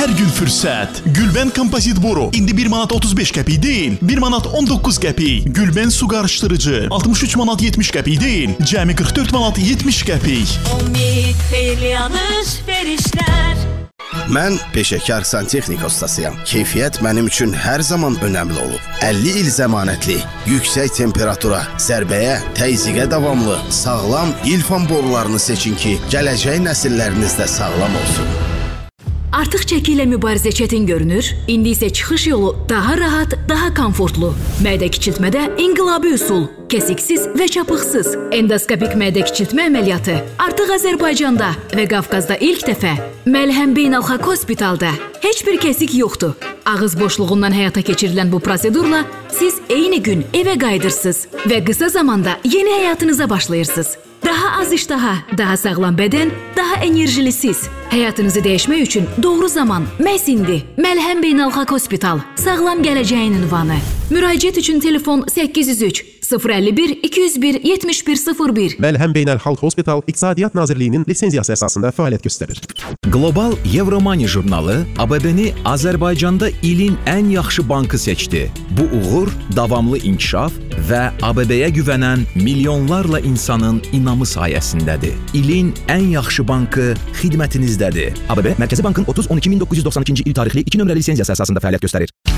Hər gün fürsət. Gülben kompozit boru. İndi 1 manat 35 qəpik deyil, 1 manat 19 qəpik. Gülben su qarışdırıcı. 63 manat 70 qəpik deyil, cəmi 44 manat 70 qəpik. Umid xeyli alış-verişlər. Mən peşəkar santexnik ustasıyam. Keyfiyyət mənim üçün hər zaman önəmli olub. 50 il zəmanətli, yüksək temperatura, zərbəyə, təzyiqə davamlı, sağlam ilfan borularını seçin ki, gələcək nəsilləriniz də sağlam olsun. Artıq çəki ilə mübarizə çətin görünür, indi isə çıxış yolu daha rahat, daha komfortlu. Mədə kiçiltmədə inqilabi üsul, kəsiksiz və çapıqsız endoskopik mədə kiçiltmə əməliyyatı artıq Azərbaycanda və Qafqazda ilk dəfə Məlhəm Beynəlxalq Hospitalda. Heç bir kəsik yoxdur. Ağız boşluğundan həyata keçirilən bu prosedurla siz eyni gün evə qayıdırsınız və qısa zamanda yeni həyatınıza başlayırsınız. Daha az iştaha, daha sağlam bədən, daha enerjili siz. Həyatınızı dəyişmək üçün doğru zaman məhz indi. Məlhəm Beynəlxalq Hospital, sağlam gələcəyin ünvanı. Müraciət üçün telefon 803 051 201 7101. Məlhəm Beynəlxalq Hospital İqtisadiyyat Nazirliyinin lisenziyası əsasında fəaliyyət göstərir. Global Euromoney jurnalı ABB-ni Azərbaycanda ilin ən yaxşı bankı seçdi. Bu uğur davamlı inkişaf və ABB-yə güvənən milyonlarla insanın inamı sayəsindədir. İlin ən yaxşı bankı xidmətinizdədir. ABB Mərkəzi Bankın 30-12-1992-ci il tarixli 2 nömrəli lisenziyası əsasında fəaliyyət göstərir.